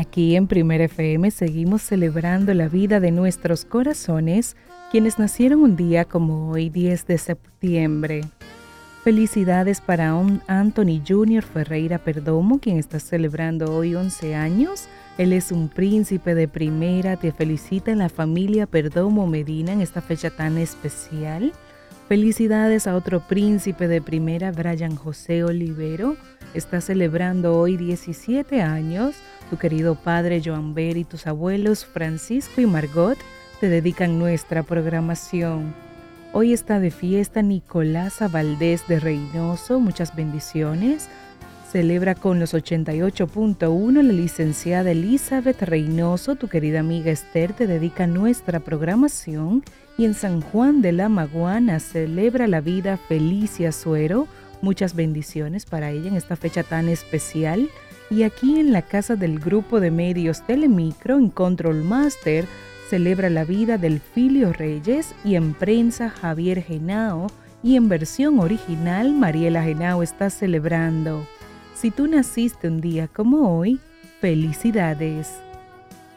Aquí en Primer FM seguimos celebrando la vida de nuestros corazones, quienes nacieron un día como hoy, 10 de septiembre. Felicidades para Anthony Junior Ferreira Perdomo, quien está celebrando hoy 11 años. Él es un príncipe de primera. Te felicita en la familia Perdomo Medina en esta fecha tan especial. Felicidades a otro príncipe de primera, Brian José Olivero. Está celebrando hoy 17 años. Tu querido padre Joan Ver y tus abuelos Francisco y Margot te dedican nuestra programación. Hoy está de fiesta Nicolasa Valdés de Reynoso, muchas bendiciones. Celebra con los 88.1 la licenciada Elizabeth Reynoso, tu querida amiga Esther te dedica nuestra programación. Y en San Juan de la Maguana celebra la vida Felicia Suero, muchas bendiciones para ella en esta fecha tan especial. Y aquí en la casa del grupo de medios Telemicro, en Control Master, celebra la vida del Filio Reyes y en prensa Javier Genao y en versión original Mariela Genao está celebrando. Si tú naciste un día como hoy, felicidades.